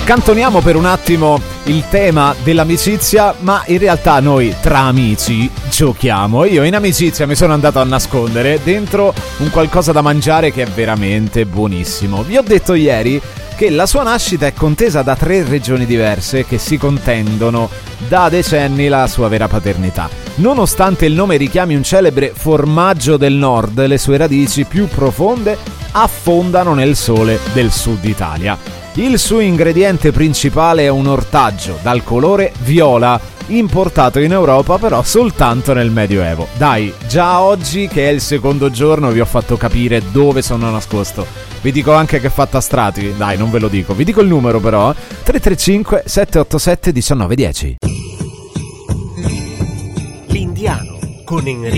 Cantoniamo per un attimo il tema dell'amicizia, ma in realtà noi tra amici giochiamo. Io in amicizia mi sono andato a nascondere dentro un qualcosa da mangiare che è veramente buonissimo. Vi ho detto ieri che la sua nascita è contesa da 3 regioni diverse che si contendono da decenni la sua vera paternità. Nonostante il nome richiami un celebre formaggio del nord, le sue radici più profonde affondano nel sole del sud Italia. Il suo ingrediente principale è un ortaggio dal colore viola, importato in Europa però soltanto nel Medioevo. Dai, già oggi che è il secondo giorno vi ho fatto capire dove sono nascosto. Vi dico anche che è fatta a strati, dai, non ve lo dico. Vi dico il numero però, 335 787 1910. L'Indiano con Enrico